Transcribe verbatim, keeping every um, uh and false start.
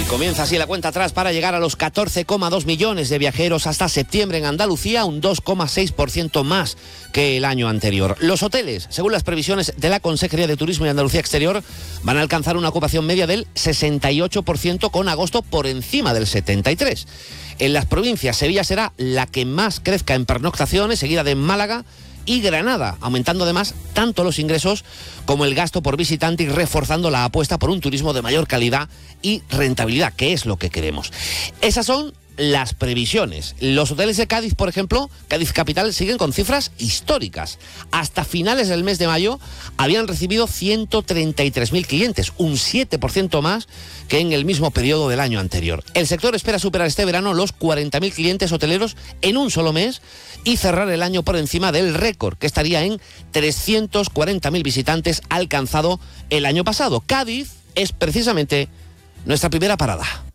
Comienza así la cuenta atrás para llegar a los catorce coma dos millones de viajeros hasta septiembre en Andalucía, un dos coma seis por ciento más que el año anterior. Los hoteles, según las previsiones de la Consejería de Turismo y Andalucía Exterior, van a alcanzar una ocupación media del sesenta y ocho por ciento, con agosto por encima del setenta y tres por ciento. En las provincias, Sevilla será la que más crezca en pernoctaciones, seguida de Málaga y Granada, aumentando además tanto los ingresos como el gasto por visitante y reforzando la apuesta por un turismo de mayor calidad y rentabilidad, que es lo que queremos. Esas son las previsiones. Los hoteles de Cádiz, por ejemplo, Cádiz Capital, siguen con cifras históricas. Hasta finales del mes de mayo habían recibido ciento treinta y tres mil clientes, un siete por ciento más que en el mismo periodo del año anterior. El sector espera superar este verano los cuarenta mil clientes hoteleros en un solo mes y cerrar el año por encima del récord, que estaría en trescientos cuarenta mil visitantes alcanzado el año pasado. Cádiz es precisamente nuestra primera parada.